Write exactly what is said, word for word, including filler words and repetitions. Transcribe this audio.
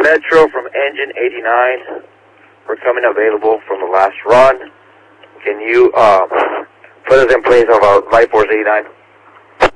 Metro from Engine eighty-nine. We're coming available from the last run. Can you um, put us in place of our Light Force eighty-nine?